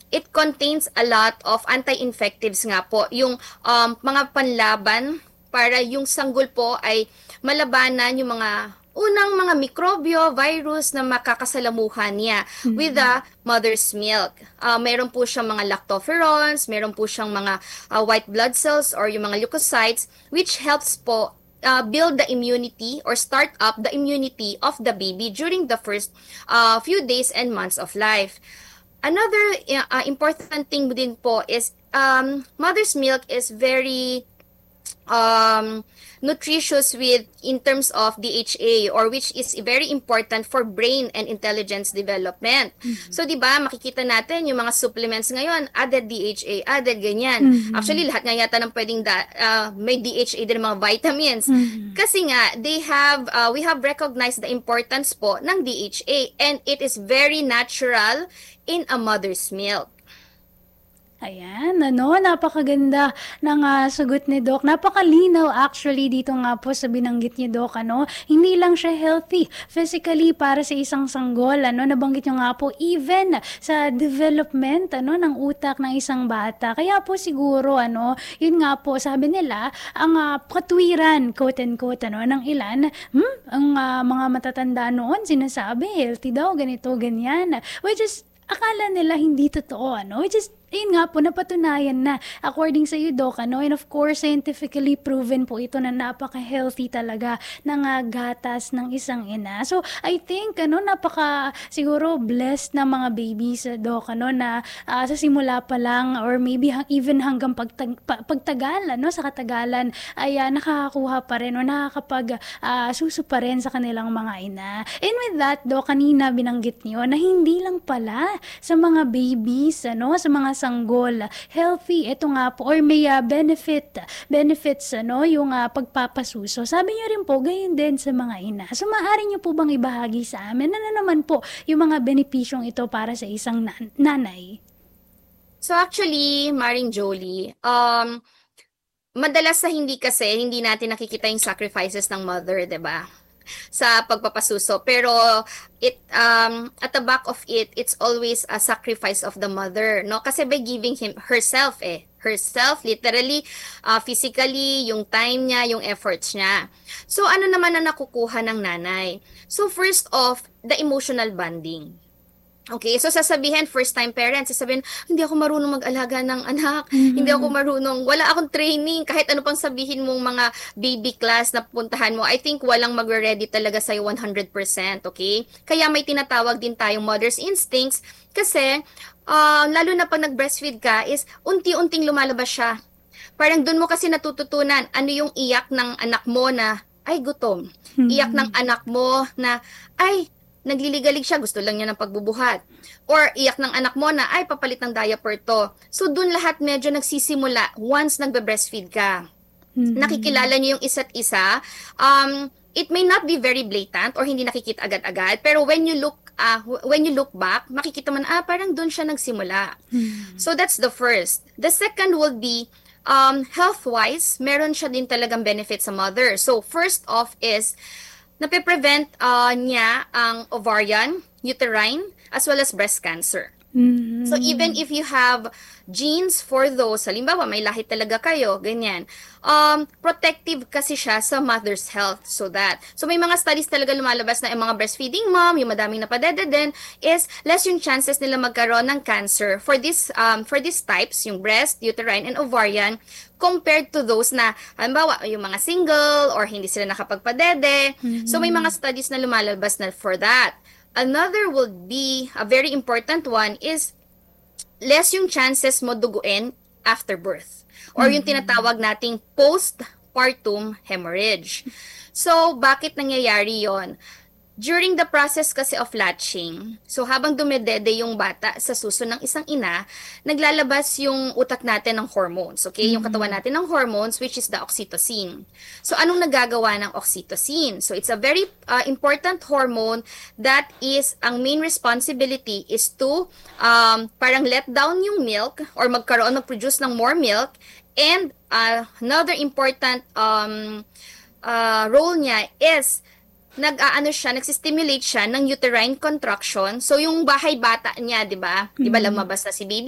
it contains a lot of anti-infectives nga po, yung mga panlaban para yung sanggol po ay malabanan yung mga unang mga mikrobyo, virus na makakasalamuhan niya with the mother's milk. Meron po siyang mga lactoferrons, meron po siyang mga white blood cells or yung mga leukocytes which helps po build the immunity or start up the immunity of the baby during the first few days and months of life. Another important thing din po is mother's milk is very nutritious with in terms of DHA or which is very important for brain and intelligence development. So 'di ba makikita natin yung mga supplements ngayon added DHA, added ganyan. Actually lahat nga yata ng pwedeng may DHA din mga vitamins. Kasi nga we have recognized the importance po ng DHA and it is very natural in a mother's milk. Ayan, napakaganda ng sagot ni Doc. Napakalinaw actually dito nga po sa binanggit ni Doc, Hindi lang siya healthy physically para sa isang sanggol, Nabanggit niyo nga po even sa development, ng utak ng isang bata. Kaya po siguro, yun nga po, sabi nila, ang katwiran, quote and quote, ng ilan, ang mga matatanda noon sinasabi, healthy daw, ganito, ganyan. Which is, akala nila hindi totoo, Which is, ayun nga po, napatunayan na according sa iyo, Doc, and of course, scientifically proven po ito na napaka-healthy talaga ng gatas ng isang ina. So, I think, napaka siguro blessed na mga babies, Doc, na sa simula pa lang or maybe even hanggang pagtagal, sa katagalan, ay nakakakuha pa rin o suso pa rin sa kanilang mga ina. And with that, Doc, kanina binanggit niyo na hindi lang pala sa mga babies, sa mga sanggol, healthy, ito nga po, or may benefits, yung pagpapasuso. Sabi niyo rin po, gayon din sa mga ina. So, maaari niyo po bang ibahagi sa amin, naman po, yung mga benepisyong ito para sa isang nanay? So, actually, Maring Jolie, madalas sa hindi natin nakikita yung sacrifices ng mother, 'di ba? Sa pagpapasuso. Pero at the back of it, it's always a sacrifice of the mother, no? Kasi by giving herself literally, physically, yung time niya, yung efforts niya. So ano naman na nakukuha ng nanay? So first off, the emotional bonding. Okay, so sasabihin, first-time parents, sasabihin, hindi ako marunong mag-alaga ng anak, hindi ako marunong, wala akong training, kahit ano pang sabihin mong mga baby class na puntahan mo, I think walang magre-ready talaga sa'yo 100%, okay? Kaya may tinatawag din tayong mother's instincts, kasi lalo na pag nag-breastfeed ka, is unti-unting lumalabas siya. Parang doon mo kasi natututunan, ano yung iyak ng anak mo na, ay gutom. Iyak ng anak mo na, ay, nagliligalig siya, gusto lang niya ng pagbubuhat. Or iyak ng anak mo na, ay, papalit ng diaper to. So, dun lahat medyo nagsisimula once nagbe-breastfeed ka. Nakikilala niyo yung isa't isa. It may not be very blatant or hindi nakikita agad-agad, pero when you look back, makikita man, parang dun siya nagsimula. So, that's the first. The second will be, health-wise, meron siya din talagang benefit sa mother. So, first off is, nape-prevent niya ang ovarian, uterine, as well as breast cancer. So even if you have genes for those, halimbawa may lahi talaga kayo, ganyan, protective kasi siya sa mother's health. So may mga studies talaga lumalabas na yung mga breastfeeding mom, yung madaming napadede din, is less yung chances nila magkaroon ng cancer for these types, yung breast, uterine, and ovarian, compared to those na, halimbawa, yung mga single or hindi sila nakapagpadede. So may mga studies na lumalabas na for that. Another would be, a very important one, is less yung chances mo duguin after birth. Or yung tinatawag nating postpartum hemorrhage. So, bakit nangyayari yon? During the process kasi of latching, so habang dumedede yung bata sa suso ng isang ina, naglalabas yung utak natin ng hormones, okay? Yung katawan natin ng hormones, which is the oxytocin. So anong nagagawa ng oxytocin? So it's a very important hormone that is, ang main responsibility is to parang let down yung milk or mag-produce ng more milk. And another important role niya is nagsistimulate siya ng uterine contraction. So, yung bahay bata niya, di ba? Di ba lumabas na si baby?